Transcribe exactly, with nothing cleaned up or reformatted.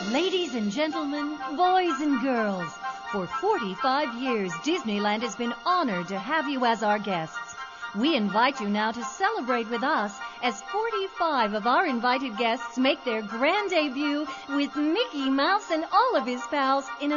Ladies and gentlemen, boys and girls, for forty-five years, Disneyland has been honored to have you as our guests. We invite you now to celebrate with us as forty-five of our invited guests make their grand debut with Mickey Mouse and all of his pals in a